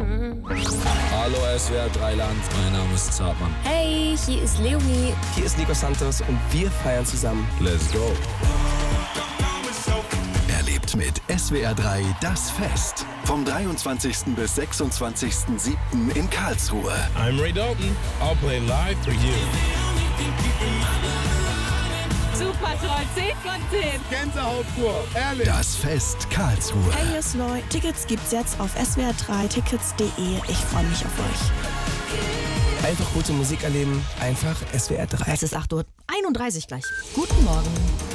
Hallo SWR 3 Land, mein Name ist Zartmann. Hey, hier ist Leonie. Hier ist Nico Santos und wir feiern zusammen. Let's go. Erlebt mit SWR 3 das Fest. Vom 23. bis 26.07. in Karlsruhe. I'm Ray Dalton. I'll play live for you. Super toll, 10 von 10. Gänsehaut pur, ehrlich. Das Fest Karlsruhe. Hey, hier ist Neu. Tickets gibt's jetzt auf swr3tickets.de. Ich freue mich auf euch. Einfach gute Musik erleben, einfach SWR 3. Es ist 8:31 Uhr gleich. Guten Morgen.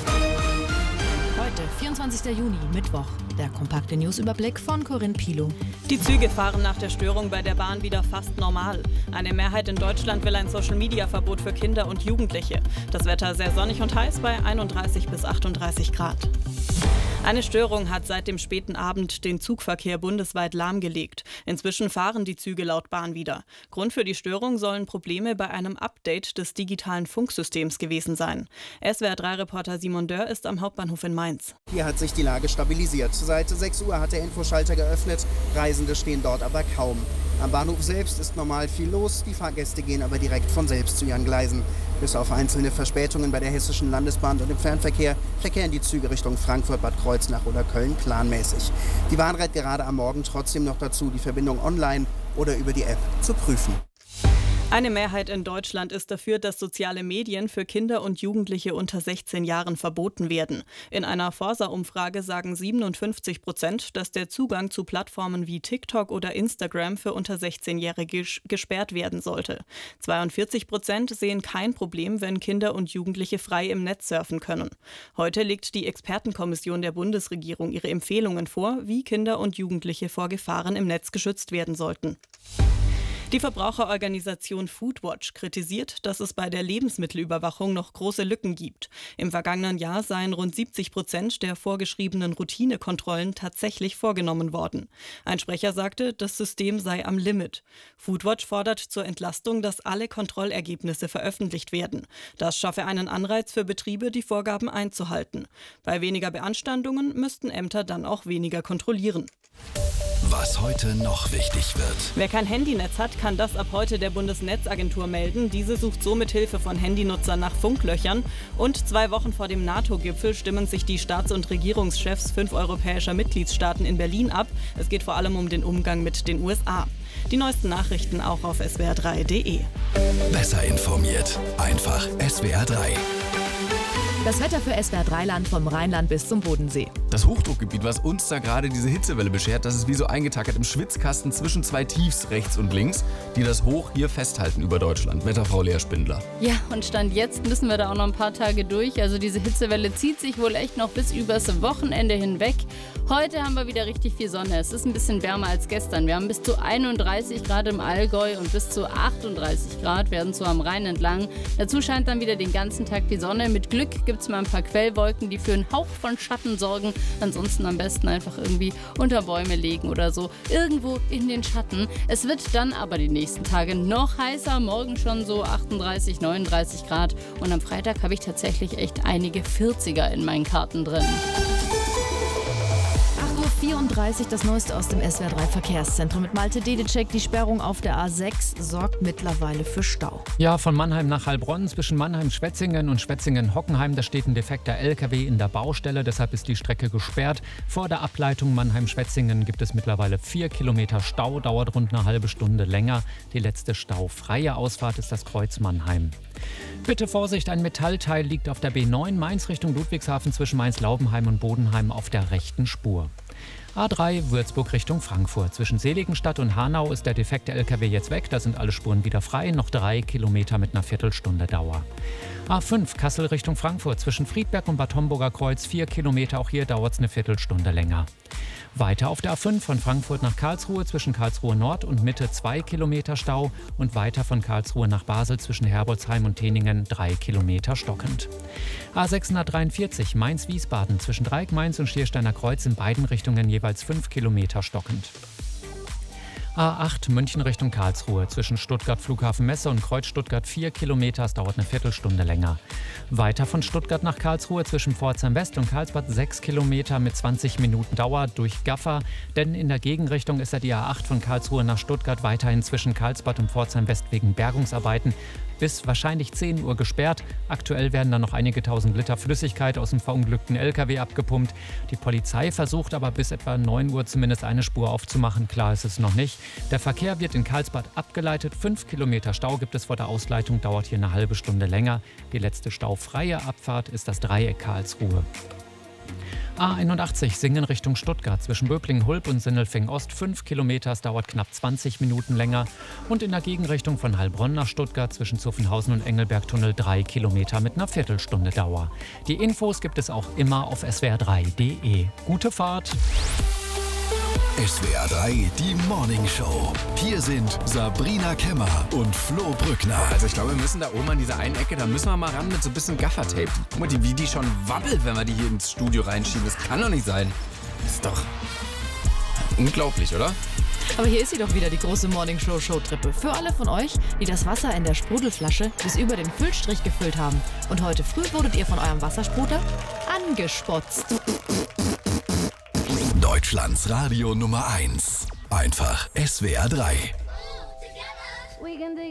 Heute, 24. Juni, Mittwoch. Der kompakte Newsüberblick von Corinne Pilow. Die Züge fahren nach der Störung bei der Bahn wieder fast normal. Eine Mehrheit in Deutschland will ein Social-Media-Verbot für Kinder und Jugendliche. Das Wetter sehr sonnig und heiß bei 31 bis 38 Grad. Eine Störung hat seit dem späten Abend den Zugverkehr bundesweit lahmgelegt. Inzwischen fahren die Züge laut Bahn wieder. Grund für die Störung sollen Probleme bei einem Update des digitalen Funksystems gewesen sein. SWR3-Reporter Simon Dörr ist am Hauptbahnhof in Mainz. Hier hat sich die Lage stabilisiert. Seit 6 Uhr hat der Infoschalter geöffnet. Reisende stehen dort aber kaum. Am Bahnhof selbst ist normal viel los. Die Fahrgäste gehen aber direkt von selbst zu ihren Gleisen. Bis auf einzelne Verspätungen bei der Hessischen Landesbahn und im Fernverkehr verkehren die Züge Richtung Frankfurt, Bad Kreuznach oder Köln planmäßig. Die Bahn rät gerade am Morgen trotzdem noch dazu, die Verbindung online oder über die App zu prüfen. Eine Mehrheit in Deutschland ist dafür, dass soziale Medien für Kinder und Jugendliche unter 16 Jahren verboten werden. In einer Forsa-Umfrage sagen 57%, dass der Zugang zu Plattformen wie TikTok oder Instagram für unter 16-Jährige gesperrt werden sollte. 42% sehen kein Problem, wenn Kinder und Jugendliche frei im Netz surfen können. Heute legt die Expertenkommission der Bundesregierung ihre Empfehlungen vor, wie Kinder und Jugendliche vor Gefahren im Netz geschützt werden sollten. Die Verbraucherorganisation Foodwatch kritisiert, dass es bei der Lebensmittelüberwachung noch große Lücken gibt. Im vergangenen Jahr seien rund 70% der vorgeschriebenen Routinekontrollen tatsächlich vorgenommen worden. Ein Sprecher sagte, das System sei am Limit. Foodwatch fordert zur Entlastung, dass alle Kontrollergebnisse veröffentlicht werden. Das schaffe einen Anreiz für Betriebe, die Vorgaben einzuhalten. Bei weniger Beanstandungen müssten Ämter dann auch weniger kontrollieren. Was heute noch wichtig wird. Wer kein Handynetz hat, kann das ab heute der Bundesnetzagentur melden. Diese sucht so mit Hilfe von Handynutzern nach Funklöchern. Und 2 Wochen vor dem NATO-Gipfel stimmen sich die Staats- und Regierungschefs 5 europäischer Mitgliedstaaten in Berlin ab. Es geht vor allem um den Umgang mit den USA. Die neuesten Nachrichten auch auf swr3.de. Besser informiert. Einfach SWR 3. Das Wetter für SWR3-Land vom Rheinland bis zum Bodensee. Das Hochdruckgebiet, was uns da gerade diese Hitzewelle beschert, das ist wie so eingetackert im Schwitzkasten zwischen 2 Tiefs rechts und links, die das Hoch hier festhalten über Deutschland. Wetterfrau Lea Spindler. Ja, und Stand jetzt müssen wir da auch noch ein paar Tage durch. Also diese Hitzewelle zieht sich wohl echt noch bis übers Wochenende hinweg. Heute haben wir wieder richtig viel Sonne. Es ist ein bisschen wärmer als gestern. Wir haben bis zu 31 Grad im Allgäu und bis zu 38 Grad werden so am Rhein entlang. Dazu scheint dann wieder den ganzen Tag die Sonne. Mit Glück gibt es mal ein paar Quellwolken, die für einen Hauch von Schatten sorgen. Ansonsten am besten einfach irgendwie unter Bäume legen oder so. Irgendwo in den Schatten. Es wird dann aber die nächsten Tage noch heißer. Morgen schon so 38, 39 Grad. Und am Freitag habe ich tatsächlich echt einige 40er in meinen Karten drin. 8:34 Uhr, das Neueste aus dem SWR3-Verkehrszentrum mit Malte Dedicek. Die Sperrung auf der A6 sorgt mittlerweile für Stau. Ja, von Mannheim nach Heilbronn zwischen Mannheim-Schwetzingen und Schwetzingen-Hockenheim. Da steht ein defekter LKW in der Baustelle, deshalb ist die Strecke gesperrt. Vor der Ableitung Mannheim-Schwetzingen gibt es mittlerweile 4 Kilometer Stau, dauert rund eine halbe Stunde länger. Die letzte staufreie Ausfahrt ist das Kreuz Mannheim. Bitte Vorsicht, ein Metallteil liegt auf der B9 Mainz Richtung Ludwigshafen zwischen Mainz-Laubenheim und Bodenheim auf der rechten Spur. A3 Würzburg Richtung Frankfurt. Zwischen Seligenstadt und Hanau ist der defekte LKW jetzt weg. Da sind alle Spuren wieder frei. Noch 3 Kilometer mit einer Viertelstunde Dauer. A5 Kassel Richtung Frankfurt. Zwischen Friedberg und Bad Homburger Kreuz 4 Kilometer. Auch hier dauert es eine Viertelstunde länger. Weiter auf der A5 von Frankfurt nach Karlsruhe zwischen Karlsruhe Nord und Mitte 2 Kilometer Stau und weiter von Karlsruhe nach Basel zwischen Herbolzheim und Teningen 3 Kilometer stockend. A643 Mainz-Wiesbaden zwischen Dreieck Mainz und Schiersteiner Kreuz in beiden Richtungen jeweils 5 Kilometer stockend. A8 München Richtung Karlsruhe. Zwischen Stuttgart Flughafen Messe und Kreuz Stuttgart 4 Kilometer. Es dauert eine Viertelstunde länger. Weiter von Stuttgart nach Karlsruhe zwischen Pforzheim West und Karlsbad 6 Kilometer mit 20 Minuten Dauer durch Gaffer. Denn in der Gegenrichtung ist ja die A8 von Karlsruhe nach Stuttgart weiterhin zwischen Karlsbad und Pforzheim West wegen Bergungsarbeiten bis wahrscheinlich 10 Uhr gesperrt. Aktuell werden dann noch einige tausend Liter Flüssigkeit aus dem verunglückten LKW abgepumpt. Die Polizei versucht aber bis etwa 9 Uhr zumindest eine Spur aufzumachen. Klar ist es noch nicht. Der Verkehr wird in Karlsbad abgeleitet. 5 Kilometer Stau gibt es vor der Ausleitung, dauert hier eine halbe Stunde länger. Die letzte staufreie Abfahrt ist das Dreieck Karlsruhe. A81 Singen Richtung Stuttgart zwischen Böblingen-Hulb und Sindelfingen-Ost 5 Kilometer, es dauert knapp 20 Minuten länger. Und in der Gegenrichtung von Heilbronn nach Stuttgart zwischen Zuffenhausen und Engelbergtunnel 3 Kilometer mit einer Viertelstunde Dauer. Die Infos gibt es auch immer auf swr3.de. Gute Fahrt! SWR 3, die Morning Show. Hier sind Sabrina Kemmer und Flo Brückner. Also ich glaube, wir müssen da oben an dieser einen Ecke, da müssen wir mal ran mit so ein bisschen Gaffertape. Guck mal, wie die schon wabbelt, wenn wir die hier ins Studio reinschieben. Das kann doch nicht sein. Das ist doch unglaublich, oder? Aber hier ist sie doch wieder, die große Morning-Show-Showtreppe. Für alle von euch, die das Wasser in der Sprudelflasche bis über den Füllstrich gefüllt haben. Und heute früh wurdet ihr von eurem Wassersprudler angespotzt. Deutschlands Radio Nummer 1. Einfach SWR 3.